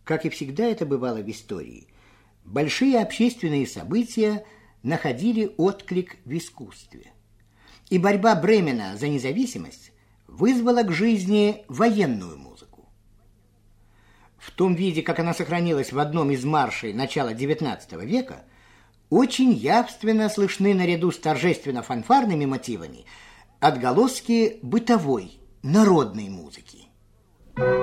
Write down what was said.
Как и всегда это бывало в истории, большие общественные события находили отклик в искусстве. И борьба Бремена за независимость вызвала к жизни военную музыку. В том виде, как она сохранилась в одном из маршей начала XIX века, очень явственно слышны наряду с торжественно-фанфарными мотивами отголоски бытовой, народной музыки.